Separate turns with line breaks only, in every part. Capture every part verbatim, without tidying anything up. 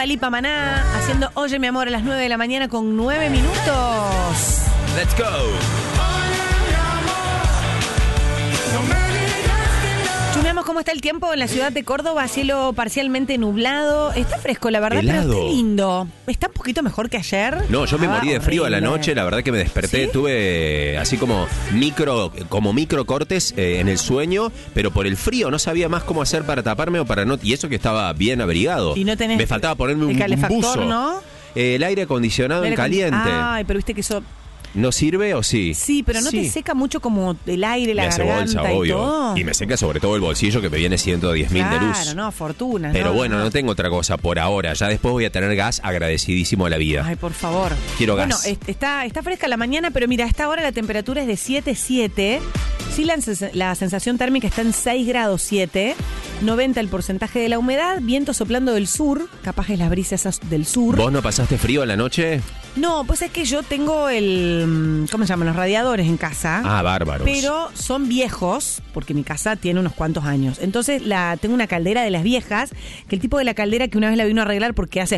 Dua Lipa Maná haciendo Oye mi amor a las nueve de la mañana con nueve minutos.
Let's go.
Chumeamos cómo está el tiempo en la ciudad de Córdoba, cielo parcialmente nublado. Está fresco, la verdad,
Helado.
pero está lindo. Está un poquito mejor que ayer.
No, yo me
Ah,
morí de frío a la
horrible.
noche, la verdad que me desperté,
¿Sí?
tuve así como micro, como micro cortes eh, en el sueño, pero por el frío no sabía más cómo hacer para taparme o para no, y eso que estaba bien abrigado.
Y no tenés
me faltaba ponerme un,
el
un
calefactor,
buzo.
¿no?
Eh, el aire acondicionado en
Aire con-
caliente.
Ay, pero viste que eso...
¿No sirve o sí?
Sí, pero no te seca mucho como el aire, la
me hace
garganta
bolsa,
y
obvio.
todo.
Y me seca sobre todo el bolsillo que me viene ciento diez mil de luz.
Claro, no, fortuna.
Pero
no,
bueno,
no.
no tengo otra cosa por ahora. Ya después voy a tener gas, agradecidísimo a la vida.
Ay, por favor.
Quiero
bueno,
gas.
Bueno, está, está fresca la mañana, pero mira, a esta hora la temperatura es de siete siete. Sí, la, la sensación térmica está en seis grados siete. noventa el porcentaje de la humedad. Viento soplando del sur. Capaz es las brisas del sur.
¿Vos no pasaste frío a la noche?
No, pues es que yo tengo el... ¿Cómo se llaman? Los radiadores en casa.
Ah, bárbaros.
Pero son viejos, porque mi casa tiene unos cuantos años. Entonces la tengo una caldera de las viejas, que el tipo de la caldera que una vez la vino a arreglar porque hace...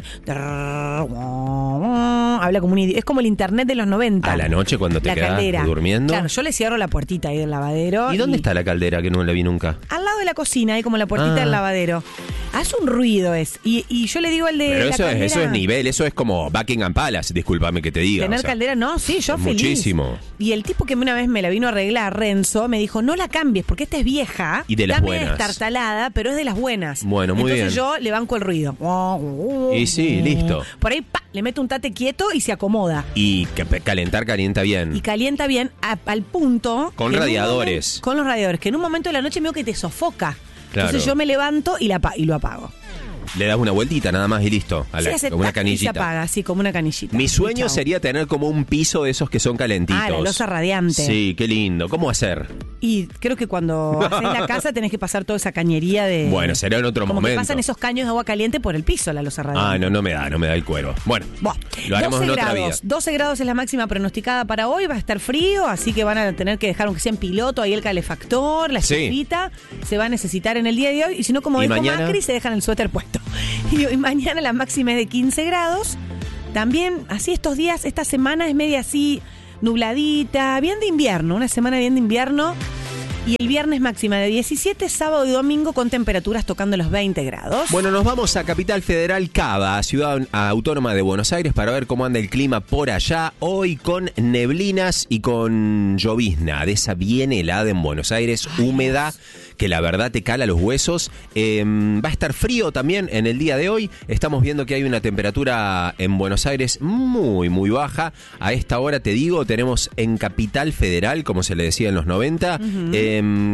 Habla como un idi- es como el internet de los noventa.
¿A la noche cuando te
la
quedás
caldera.
durmiendo?
Claro, yo le cierro la puertita ahí del lavadero.
¿Y dónde está la caldera que no la vi nunca?
Al lado de la cocina, ahí como la puertita
Ah.
del lavadero. Hace un ruido es. Y, y yo le digo al de
Pero
la
eso es,
caldera,
eso es nivel, eso es como Buckingham Palace, discúlpame que te diga.
tener
o sea,
caldera, no, sí, yo feliz.
muchísimo.
Y el tipo que una vez me la vino a arreglar, Renzo, me dijo, no la cambies, porque esta es vieja.
Y de las
está media
buenas.
destartalada, pero es de las buenas.
Bueno, muy
Entonces
bien.
yo le banco el ruido.
Y sí, listo.
Por ahí, pa, le meto un tate quieto y se acomoda.
Y que calentar calienta bien.
Y calienta bien a- al punto...
Con
que en un
radiadores.
momento- con los radiadores, que en un momento de la noche medio que te sofoca.
Claro.
Entonces yo me levanto y, la, apa- y lo apago.
Le das una vueltita nada más y listo. A la-
Sí, hace
como una
tac y se
canillita.
apaga, así como una canillita.
Mi
Y
sueño
chau.
sería tener como un piso de esos que son calentitos.
Ah, la loza radiante.
Sí, qué lindo. ¿Cómo hacer?
Y creo que cuando haces la casa tenés que pasar toda esa cañería de...
Bueno, será en otro
como
momento.
que pasan esos caños de agua caliente por el piso, la loza radiante.
Ah, no, no me da, no me da el cuero. Bueno,
Buah.
lo haremos en
doce
otra
grados,
vida.
doce grados es la máxima pronosticada para hoy, va a estar frío, así que van a tener que dejar aunque sea en piloto ahí el calefactor, la
Sí.
estufita, se va a necesitar en el día de hoy, y si no, como
¿Y
dijo
mañana?
Macri, se dejan el suéter puesto. Y hoy mañana la máxima es de quince grados. También, así estos días, esta semana es media así nubladita, bien de invierno, una semana bien de invierno. Y el viernes máxima de diecisiete, sábado y domingo con temperaturas tocando los veinte grados.
Bueno, nos vamos a Capital Federal, Cava, ciudad autónoma de Buenos Aires, para ver cómo anda el clima por allá. Hoy con neblinas y con llovizna, de esa bien helada en Buenos Aires, húmeda, que la verdad te cala los huesos. Eh, va a estar frío también en el día de hoy. Estamos viendo que hay una temperatura en Buenos Aires muy, muy baja. A esta hora, te digo, tenemos en Capital Federal, como se le decía en los noventa,
Ujú.
eh,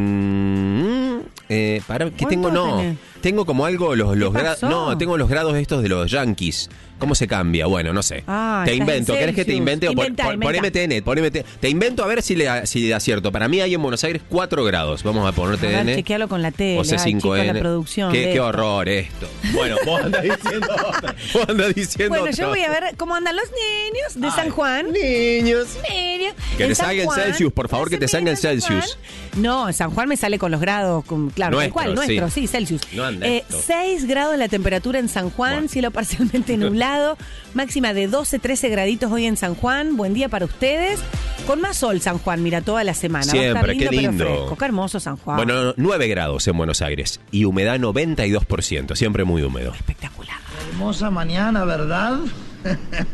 eh, para, ¿qué tengo?
¿Cuánto
No,
tenés?
tengo como algo, los, los
¿Qué
grados,
pasó?
no, tengo los grados estos de los Yankees. ¿Cómo se cambia? Bueno, no sé.
Ah,
te
estás
invento.
en
¿Querés que te
Celsius.
invente? O pon-
Inventa,
pon-
inventa.
Poneme T N, poneme T- Te invento a ver si le, si le acierto. Para mí hay en Buenos Aires cuatro grados. Vamos a poner
A ver,
T N.
chequealo con la tele.
O C cinco N.
Ay, chico, la producción
Qué,
de
qué
esto.
horror esto. Bueno, vos andás diciendo otra. Vos andás diciendo
Bueno,
otra.
yo voy a ver cómo andan los niños de
Ay,
San Juan.
Niños.
Niños.
Que
En
te
San
salga en
Juan,
Celsius, por favor, que te salga en
San Juan.
Celsius.
No, en San Juan me sale con los grados, con, claro, tal
Nuestro,
cual, nuestro, sí,
sí.
Celsius.
No anda
Eh,
esto.
seis grados la temperatura en San Juan,
Bueno.
cielo parcialmente nublado, máxima de doce, trece graditos hoy en San Juan. Buen día para ustedes. Con más sol San Juan, mira, toda la semana. Va a estar
Siempre,
lindo,
qué lindo.
pero fresco. Qué hermoso San Juan.
Bueno, nueve grados en Buenos Aires y humedad noventa y dos por ciento, siempre muy húmedo.
Espectacular.
Hermosa mañana, ¿verdad?